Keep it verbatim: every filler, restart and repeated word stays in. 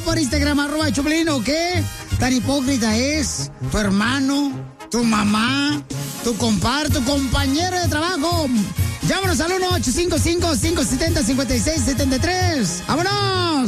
por Instagram, arroba Choplin, ¿o qué? Tan hipócrita es tu hermano, tu mamá, tu compadre, tu compañero de trabajo. Llámanos al uno ocho cinco cinco, cinco siete cero, cinco seis siete tres. ¡Vámonos!